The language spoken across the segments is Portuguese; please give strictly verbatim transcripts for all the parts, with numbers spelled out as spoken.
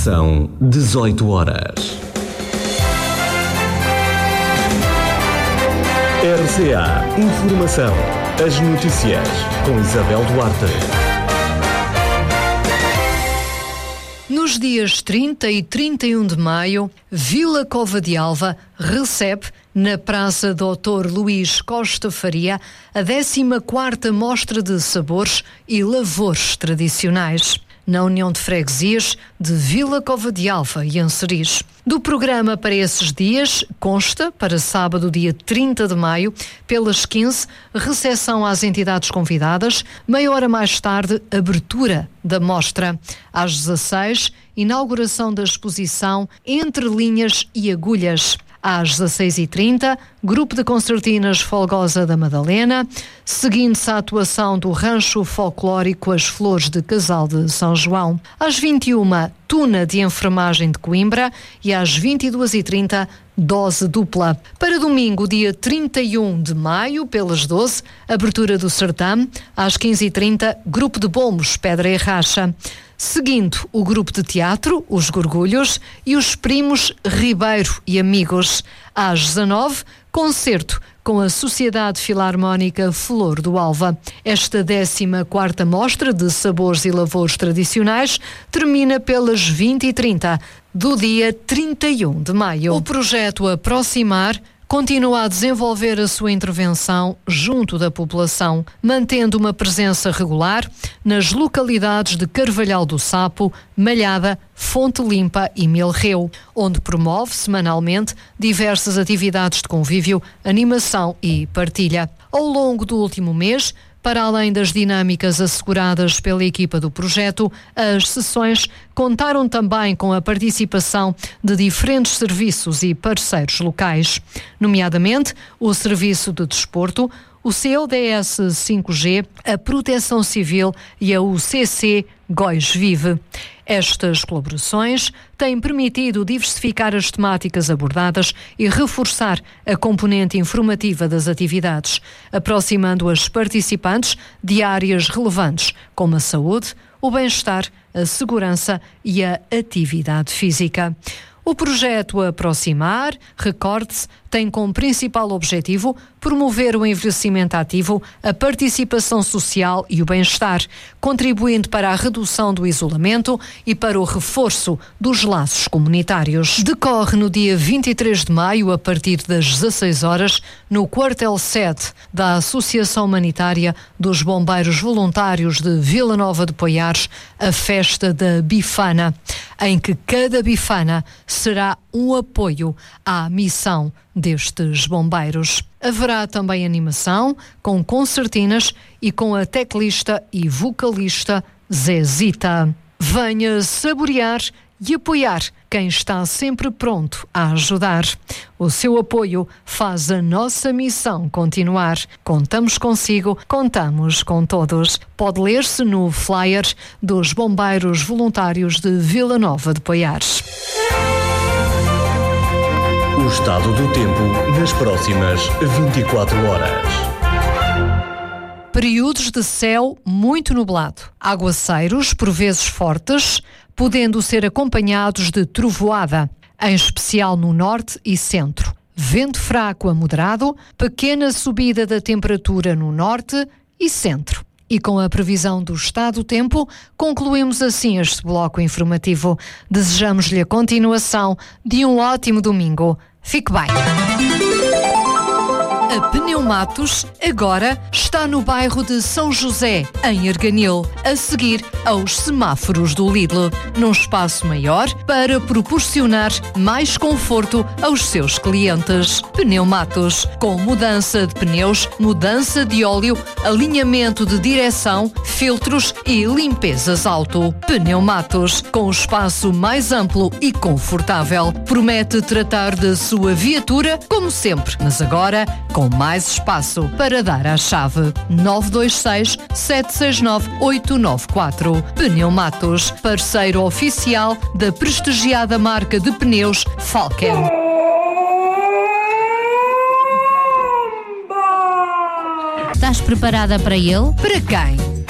São dezoito horas. R C A Informação. As notícias com Isabel Duarte. Nos dias trinta e trinta e um de maio, Vila Cova de Alva recebe, na Praça doutor Luís Costa Faria, a décima quarta Mostra de Sabores e Lavores Tradicionais, na União de Freguesias de Vila Cova de Alva e Anseriz. Do programa para esses dias, consta, para sábado, dia trinta de maio, pelas quinze, recepção às entidades convidadas, meia hora mais tarde, abertura da mostra. Às dezasseis, inauguração da exposição Entre Linhas e Agulhas. Às dezasseis e trinta, grupo de concertinas Folgosa da Madalena, seguindo-se a atuação do Rancho Folclórico As Flores de Casal de São João. Às vinte e uma, Tuna de Enfermagem de Coimbra e às vinte e duas e trinta, dose dupla. Para domingo, dia trinta e um de maio, pelas doze, abertura do certame. Às quinze e trinta, grupo de bombos Pedra e Racha. Seguindo o grupo de teatro, Os Gorgulhos, e os primos Ribeiro e Amigos. Às dezanove, concerto com a Sociedade Filarmónica Flor do Alva. Esta décima quarta Mostra de Sabores e Lavores Tradicionais termina pelas vinte e trinta do dia trinta e um de maio. O projeto Aproximar continua a desenvolver a sua intervenção junto da população, mantendo uma presença regular nas localidades de Carvalhal do Sapo, Malhada, Fonte Limpa e Milreu, onde promove semanalmente diversas atividades de convívio, animação e partilha. Ao longo do último mês, para além das dinâmicas asseguradas pela equipa do projeto, as sessões contaram também com a participação de diferentes serviços e parceiros locais, nomeadamente o Serviço de Desporto, o C O D S cinco G, a Proteção Civil e a U C C Góis Vive. Estas colaborações têm permitido diversificar as temáticas abordadas e reforçar a componente informativa das atividades, aproximando as participantes de áreas relevantes como a saúde, o bem-estar, a segurança e a atividade física. O projeto Aproximar, recorde-se, tem como principal objetivo promover o envelhecimento ativo, a participação social e o bem-estar, contribuindo para a redução do isolamento e para o reforço dos laços comunitários. Decorre no dia vinte e três de maio, a partir das dezasseis horas, no quartel sede da Associação Humanitária dos Bombeiros Voluntários de Vila Nova de Poiares, a Festa da Bifana, em que cada bifana será um apoio à missão destes bombeiros. Haverá também animação com concertinas e com a teclista e vocalista Zezita. Venha saborear e apoiar quem está sempre pronto a ajudar. O seu apoio faz a nossa missão continuar. Contamos consigo, contamos com todos. Pode ler-se no flyer dos Bombeiros Voluntários de Vila Nova de Poiares. O estado do tempo nas próximas vinte e quatro horas. Períodos de céu muito nublado. Aguaceiros, por vezes fortes, podendo ser acompanhados de trovoada, em especial no norte e centro. Vento fraco a moderado, pequena subida da temperatura no norte e centro. E com a previsão do estado do tempo, concluímos assim este bloco informativo. Desejamos-lhe a continuação de um ótimo domingo. Fique bem. A Pneumatos agora está no bairro de São José, em Arganil, a seguir aos semáforos do Lidl, num espaço maior para proporcionar mais conforto aos seus clientes. Pneumatos, com mudança de pneus, mudança de óleo, alinhamento de direção, filtros e limpezas auto. Pneumatos, com o espaço mais amplo e confortável, promete tratar da sua viatura como sempre, mas agora com mais espaço para dar a chave. nove dois seis, sete seis nove, oito nove quatro. Pneumatos, parceiro oficial da prestigiada marca de pneus Falken. Estás preparada para ele? Para quem?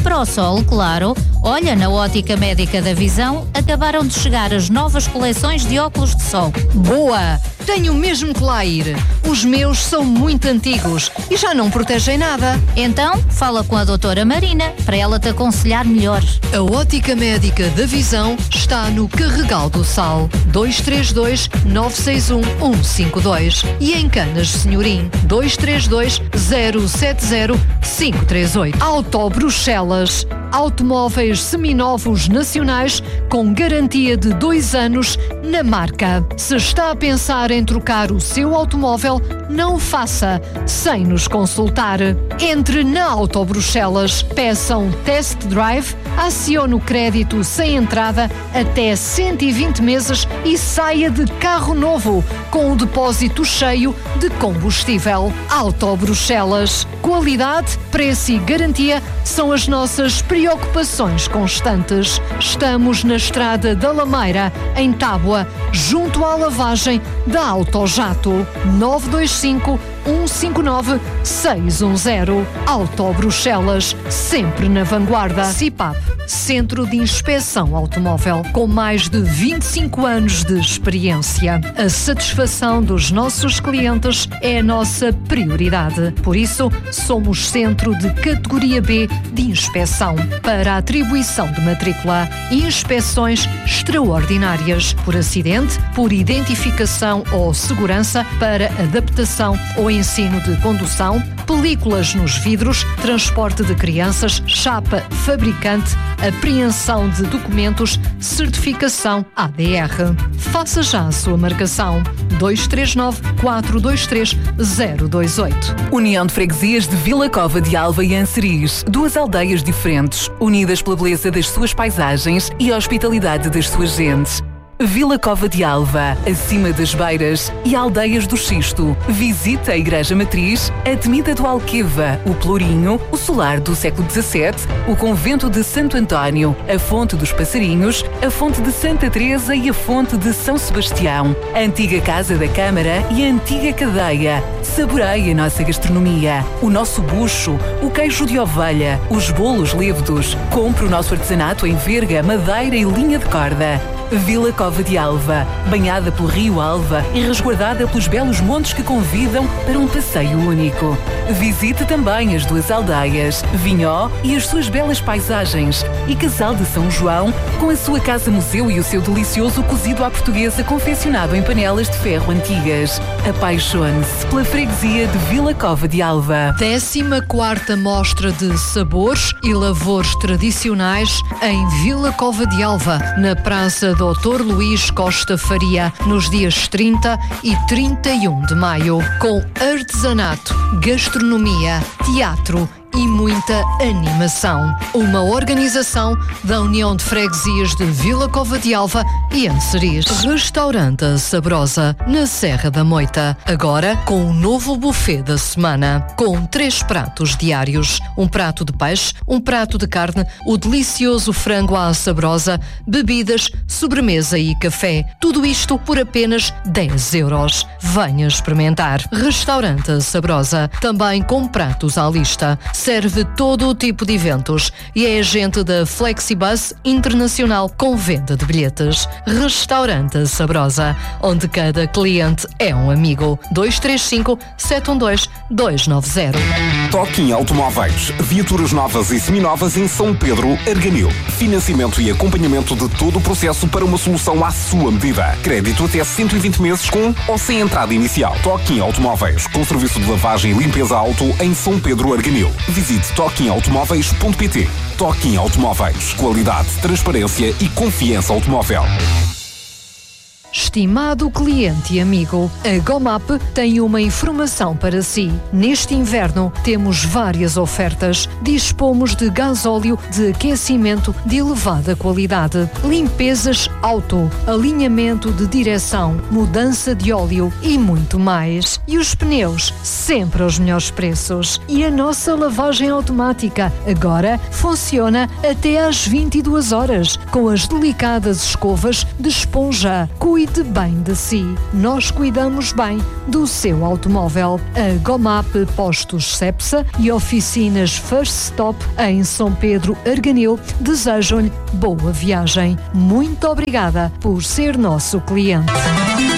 Para o sol, claro. Olha, na Ótica Médica da Visão acabaram de chegar as novas coleções de óculos de sol. Boa! Tenho mesmo que lá ir. Os meus são muito antigos e já não protegem nada. Então, fala com a doutora Marina para ela te aconselhar melhor. A Ótica Médica da Visão está no Carregal do Sal, dois três dois, nove seis um, um cinco dois e em Canas Senhorim, dois três dois, zero sete zero, cinco três oito. Auto Bruxelas. Automóveis seminovos nacionais com garantia de dois anos na marca. Se está a pensar em trocar o seu automóvel, não o faça sem nos consultar. Entre na Auto Bruxelas, peça um test drive, acione o crédito sem entrada até cento e vinte meses e saia de carro novo com o depósito cheio de combustível. Auto Bruxelas. Qualidade, preço e garantia são as nossas preocupações constantes. Estamos na Estrada da Lameira, em Tábua, junto à lavagem da Autojato. nove dois cinco, um cinco nove, seis um zero. Auto Bruxelas, sempre na vanguarda. C I P A P, Centro de Inspeção Automóvel, com mais de vinte e cinco anos de experiência. A satisfação dos nossos clientes é a nossa prioridade. Por isso, somos centro de categoria B de inspeção para a atribuição de matrícula e inspeções extraordinárias por acidente, por identificação ou segurança, para adaptação ou ensino de condução, películas nos vidros, transporte de crianças, chapa fabricante, apreensão de documentos, certificação A D R. Faça já a sua marcação. dois três nove, quatro dois três, zero dois oito. União de Freguesias de Vila Cova de Alva e Anseriz. Duas aldeias diferentes, unidas pela beleza das suas paisagens e a hospitalidade das suas gentes. Vila Cova de Alva, acima das Beiras, e Aldeias do Xisto. Visita a Igreja Matriz, a Temida do Alqueva, o Pelourinho, o Solar do século dezassete, o Convento de Santo António, a Fonte dos Passarinhos, a Fonte de Santa Teresa e a Fonte de São Sebastião, a antiga Casa da Câmara e a antiga Cadeia. Saboreie a nossa gastronomia, o nosso bucho, o queijo de ovelha, os bolos lévedos. Compre o nosso artesanato em verga, madeira e linha de corda. Vila Cova de Alva, banhada pelo Rio Alva e resguardada pelos belos montes que convidam para um passeio único. Visite também as duas aldeias, Vinhó e as suas belas paisagens, e Casal de São João, com a sua casa-museu e o seu delicioso cozido à portuguesa confeccionado em panelas de ferro antigas. Apaixone-se pela freguesia de Vila Cova de Alva. décima quarta Mostra de Sabores e Lavores Tradicionais em Vila Cova de Alva, na Praça doutor Luís Costa Faria, nos dias trinta e trinta e um de maio, com artesanato, gastronomia, teatro e muita animação. Uma organização da União de Freguesias de Vila Cova de Alva e Anseriz. Restaurante A Sabrosa, na Serra da Moita. Agora com um novo buffet da semana, com três pratos diários. Um prato de peixe, um prato de carne, o delicioso frango à sabrosa, bebidas, sobremesa e café. Tudo isto por apenas dez euros. Venha experimentar. Restaurante A Sabrosa, também com pratos à lista. Serve todo o tipo de eventos e é agente da Flexibus Internacional com venda de bilhetes. Restaurante A Sabrosa, onde cada cliente é um amigo. dois três cinco, sete um dois, dois nove zero. Toquinho Automóveis. Viaturas novas e seminovas em São Pedro, Arganil. Financiamento e acompanhamento de todo o processo para uma solução à sua medida. Crédito até cento e vinte meses com ou sem entrada inicial. Toquinho Automóveis, com serviço de lavagem e limpeza auto em São Pedro, Arganil. Visite toquinho automóveis ponto pt. Toquinho Automóveis. Qualidade, transparência e confiança automóvel. Estimado cliente e amigo, a Gomap tem uma informação para si. Neste inverno temos várias ofertas. Dispomos de gasóleo de aquecimento de elevada qualidade, limpezas auto, alinhamento de direção, mudança de óleo e muito mais. E os pneus, sempre aos melhores preços. E a nossa lavagem automática agora funciona até às vinte e duas horas, com as delicadas escovas de esponja. Cuide cuide bem de si. Nós cuidamos bem do seu automóvel. A Gomap Postos Cepsa e oficinas First Stop em São Pedro Arganil desejam-lhe boa viagem. Muito obrigada por ser nosso cliente.